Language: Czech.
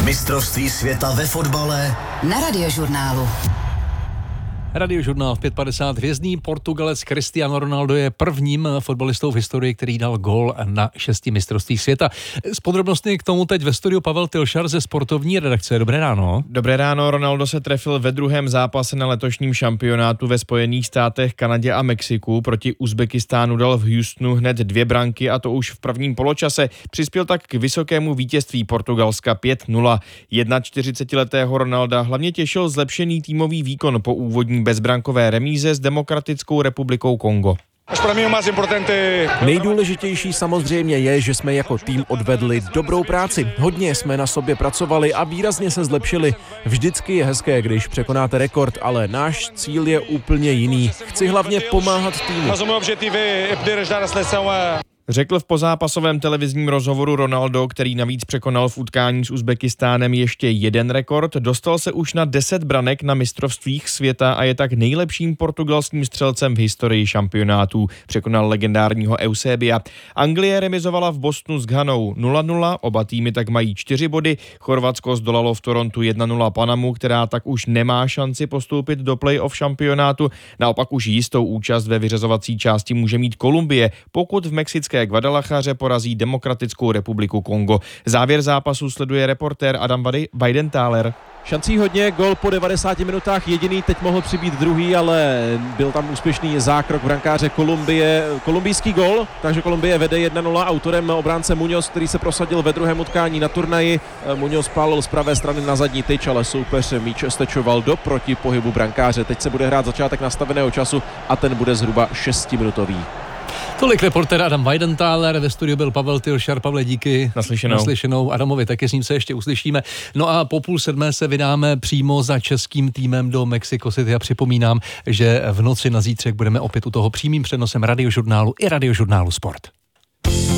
Mistrovství světa ve fotbale na Radiožurnálu. Radiožurnál v 5:50. Hvězdný Portugalec Cristiano Ronaldo je prvním fotbalistou v historii, který dal gól na 6 mistrovstvích světa. S podrobnostmi k tomu teď ve studiu Pavel Tylšar ze sportovní redakce. Dobré ráno. Dobré ráno. Ronaldo se trefil ve druhém zápase na letošním šampionátu ve Spojených státech, Kanadě a Mexiku. Proti Uzbekistánu dal v Houstonu hned 2 branky, a to už v prvním poločase. Přispěl tak k vysokému vítězství Portugalska 5-0. 41letého Ronalda hlavně těšil zlepšený týmový výkon po úvodní bezbrankové remíze s Demokratickou republikou Kongo. Nejdůležitější samozřejmě je, že jsme jako tým odvedli dobrou práci. Hodně jsme na sobě pracovali a výrazně se zlepšili. Vždycky je hezké, když překonáte rekord, ale náš cíl je úplně jiný. Chci hlavně pomáhat týmu. Řekl v pozápasovém televizním rozhovoru Ronaldo, který navíc překonal v utkání s Uzbekistánem ještě jeden rekord. Dostal se už na 10 branek na mistrovstvích světa a je tak nejlepším portugalským střelcem v historii šampionátů. Překonal legendárního Eusebia. Anglie remizovala v Bostonu s Ghanou 0-0, oba týmy tak mají 4 body. Chorvatsko zdolalo v Torontu 1-0 Panamu, která tak už nemá šanci postoupit do play-off šampionátu. Naopak už jistou účast ve vyřazovací části může mít Kolumbie, pokud v mexické Guadalajaře porazí Demokratickou republiku Kongo. Závěr zápasu sleduje reportér Adam Weidenthaler. Šancí hodně, gol po 90 minutách jediný, teď mohl přibít druhý, ale byl tam úspěšný zákrok brankáře Kolumbie. Kolumbijský gol, takže Kolumbie vede 1-0, autorem obránce Muñoz, který se prosadil ve druhém utkání na turnaji. Muñoz pálil z pravé strany na zadní tyč, ale soupeř míč stečoval do protipohybu brankáře. Teď se bude hrát začátek nastaveného času a ten bude zhruba 6minutový. Tolik reportér Adam Weidenthaler, ve studiu byl Pavel Tylšar. Pavle, díky. Naslyšenou. Adamovi taky s ním se ještě uslyšíme. No a po 6:30 se vydáme přímo za českým týmem do Mexico City a připomínám, že v noci na zítřek budeme opět u toho přímým přenosem Radiožurnálu i Radiožurnálu Sport.